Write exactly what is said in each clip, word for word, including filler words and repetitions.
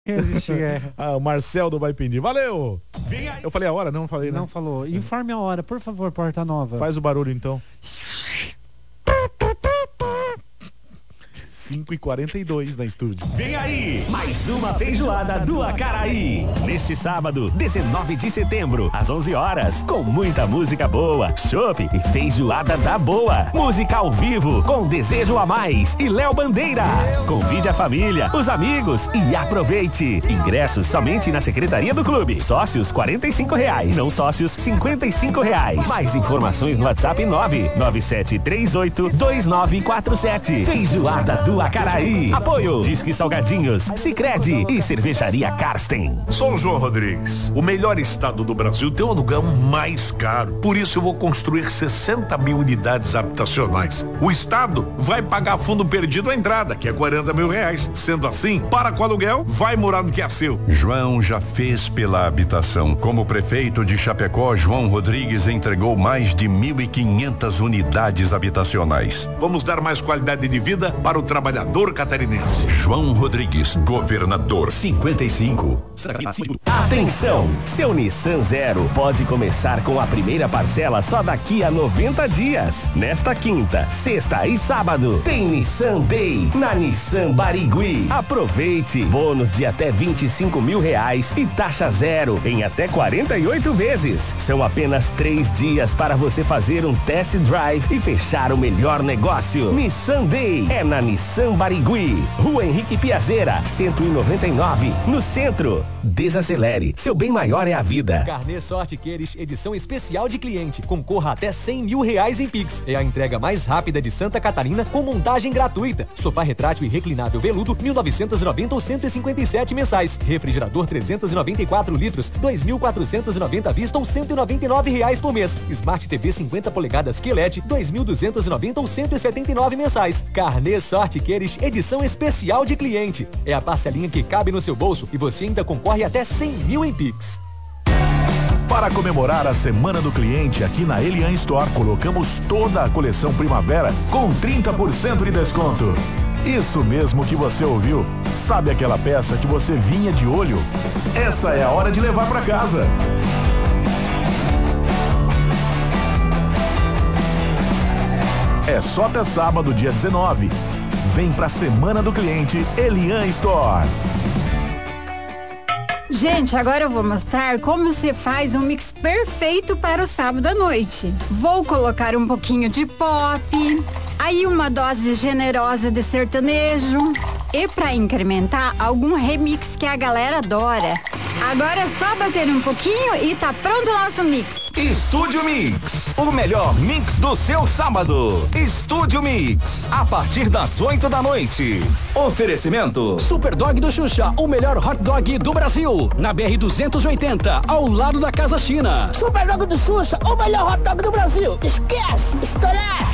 Existe guerra. Ah, o Marcel do Vai Pedir. Valeu! Eu falei a hora? Não falei, né? Não falou. Informe a hora, por favor, Porta Nova. Faz o barulho, então. cinco e quarenta e dois na estúdio. Vem aí, mais uma feijoada do Acaraí. Neste sábado, dezenove de setembro, às onze horas, com muita música boa, chopp e feijoada da boa. Música ao vivo, com Desejo a Mais e Léo Bandeira. Convide a família, os amigos e aproveite. Ingressos somente na Secretaria do Clube. Sócios, quarenta e cinco reais. Não sócios, cinquenta e cinco reais. Mais informações no WhatsApp nove nove sete três oito dois nove quatro sete. Feijoada do Acaraí. Apoio Disque Salgadinhos, Sicredi e Cervejaria Karsten. Sou o João Rodrigues. O melhor estado do Brasil tem um aluguel mais caro. Por isso eu vou construir sessenta mil unidades habitacionais. O estado vai pagar fundo perdido à entrada, que é quarenta mil reais. Sendo assim, para com o aluguel, vai morar no que é seu. João já fez pela habitação. Como prefeito de Chapecó, João Rodrigues entregou mais de mil e quinhentas unidades habitacionais. Vamos dar mais qualidade de vida para o trabalhador catarinense. João Rodrigues, governador. cinquenta e cinco. Atenção! Seu Nissan Zero pode começar com a primeira parcela só daqui a noventa dias. Nesta quinta, sexta e sábado, tem Nissan Day na Nissan Barigui. Aproveite! Bônus de até vinte e cinco mil reais e taxa zero em até quarenta e oito vezes. São apenas três dias para você fazer um test drive e fechar o melhor negócio. Nissan Day é na Nissan Barigui, Rua Henrique Piazeira, cento e noventa e nove, no centro. Desacelere, seu bem maior é a vida. Carnê Sorte Queires, edição especial de cliente. Concorra até cem mil reais em Pix. É a entrega mais rápida de Santa Catarina com montagem gratuita. Sofá retrátil e reclinável veludo, mil novecentos e noventa ou cento e cinquenta e sete mensais. Refrigerador trezentos e noventa e quatro litros, dois mil quatrocentos e noventa à vista ou cento e noventa e nove reais por mês. Smart T V cinquenta polegadas Q L E D, dois mil duzentos e noventa ou cento e setenta e nove mensais. Carnê Sorte Queires, edição especial de cliente. É a parcelinha que cabe no seu bolso e você ainda concorre até cem mil em Pix. Para comemorar a Semana do Cliente, aqui na Elian Store, colocamos toda a coleção primavera com trinta por cento de desconto. Isso mesmo que você ouviu. Sabe aquela peça que você vinha de olho? Essa é a hora de levar para casa. É só até sábado, dia dezenove. Vem pra Semana do Cliente Elian Store. Gente, agora eu vou mostrar como se faz um mix perfeito para o sábado à noite. Vou colocar um pouquinho de pop, aí uma dose generosa de sertanejo e para incrementar, algum remix que a galera adora. Agora é só bater um pouquinho e tá pronto o nosso mix. Estúdio Mix, o melhor mix do seu sábado. Estúdio Mix, a partir das oito da noite. Oferecimento Super Dog do Xuxa, o melhor hot dog do Brasil. Na B R duzentos e oitenta, ao lado da Casa China. Super Dog do Xuxa, o melhor hot dog do Brasil. Esquece, estourar.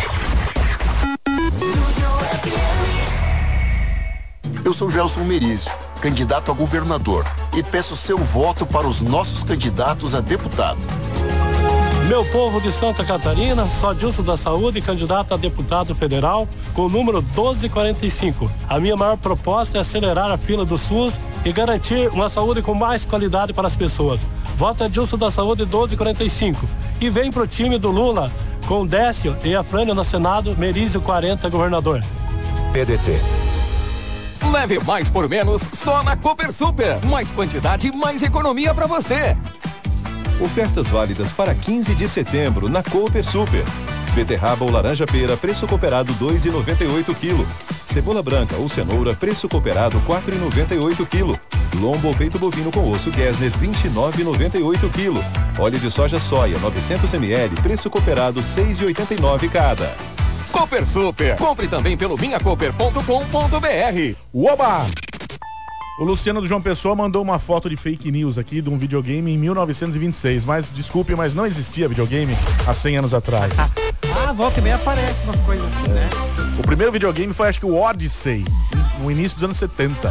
Eu sou Gelson Merizio, candidato a governador, e peço seu voto para os nossos candidatos a deputado. Meu povo de Santa Catarina, sou Adilson da Saúde, candidato a deputado federal, com o número doze quarenta e cinco. A minha maior proposta é acelerar a fila do SUS e garantir uma saúde com mais qualidade para as pessoas. Voto Adilson da Saúde doze quarenta e cinco. E vem pro time do Lula, com o Décio e a Frânia no Senado, Merizio quarenta, governador. P D T. Leve mais por menos só na Cooper Super. Mais quantidade, mais economia para você. Ofertas válidas para quinze de setembro na Cooper Super. Beterraba ou laranja pera, preço cooperado dois e noventa e oito quilo. Cebola branca ou cenoura, preço cooperado quatro e noventa e oito quilo. Lombo ou peito bovino com osso Gessner, vinte e nove e noventa e oito quilo. Óleo de soja soia, novecentos mililitros, preço cooperado seis e oitenta e nove cada. Cooper Super. Compre também pelo minha cooper ponto com ponto b r. Oba! O Luciano do João Pessoa mandou uma foto de fake news aqui de um videogame em mil novecentos e vinte e seis, mas desculpe, mas não existia videogame há cem anos atrás. Ah, volta e meia aparece umas coisas assim, né? O primeiro videogame foi, acho que o Odyssey, no início dos anos setenta.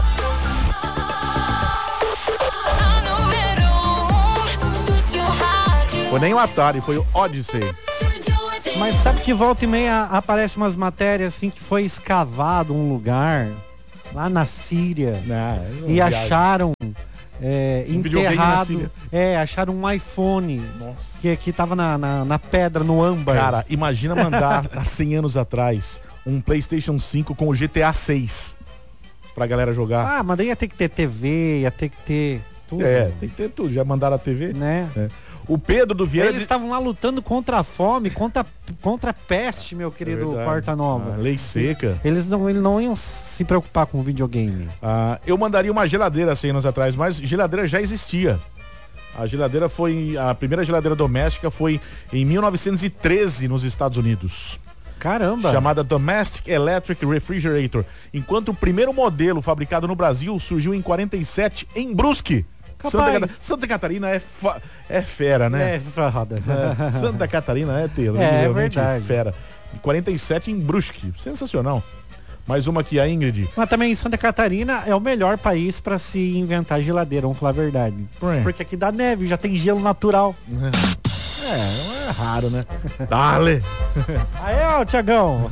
Foi nem o Atari, foi o Odyssey. Mas sabe que volta e meia aparece umas matérias assim que foi escavado um lugar lá na Síria. Não, e viagem. acharam é, Um videogame na enterrado. Síria. É, acharam um iPhone. Nossa. Que, que tava na, na, na pedra, no âmbar. Cara, imagina mandar há cem anos atrás um PlayStation cinco com o G T A seis pra galera jogar. Ah, mas daí ia ter que ter T V, ia ter que ter tudo. É, tem que ter tudo. Já mandaram a T V? Né? É. O Pedro do Vieira... Eles estavam lá lutando contra a fome, contra, contra a peste, meu querido É Porta Nova. Ah, lei seca. Eles não, eles não iam se preocupar com videogame. Ah, eu mandaria uma geladeira cem anos atrás, mas geladeira já existia. A geladeira foi... A primeira geladeira doméstica foi em mil novecentos e treze nos Estados Unidos. Caramba! Chamada Domestic Electric Refrigerator. Enquanto o primeiro modelo fabricado no Brasil surgiu em quarenta e sete em Brusque. Santa, Cata... Santa Catarina é, fa... é fera, né? É foda. É, Santa Catarina é terrível, é, realmente verdade. fera. Em quarenta e sete em Brusque. Sensacional. Mais uma aqui, a Ingrid. Mas também Santa Catarina é o melhor país pra se inventar geladeira, vamos falar a verdade. Ué. Porque aqui dá neve, já tem gelo natural. É, é raro, né? Dale! Aí, ó, Tiagão.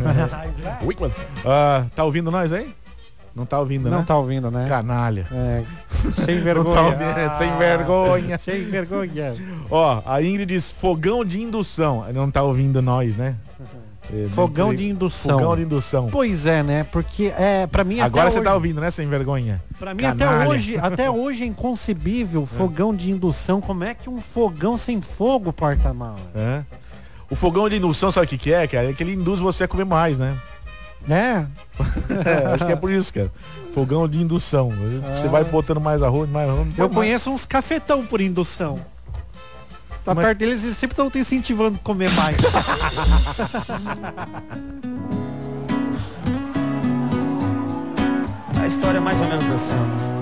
ah, tá ouvindo nós aí? Não tá ouvindo, Não né? tá ouvindo, né? Canalha. É, sem vergonha. Não tá ouvindo, é sem vergonha. Sem vergonha. Ó, a Ingrid diz fogão de indução. Não tá ouvindo nós, né? É, Fogão não- de indução. Fogão de indução. Pois é, né? Porque é, pra mim Agora até você hoje, tá ouvindo, né? Sem vergonha. Pra mim Canalha. até hoje, até hoje é inconcebível fogão de indução. Como é que um fogão sem fogo porta mal? É. O fogão de indução, sabe o que que é, cara? É que ele induz você a comer mais, né? É? É, acho que é por isso, cara. Fogão de indução. Você Ah. vai botando mais arroz, mais arroz. Eu conheço uns cafetão por indução. Você tá Mas- perto deles, eles sempre estão te incentivando a comer mais. A história é mais ou menos assim.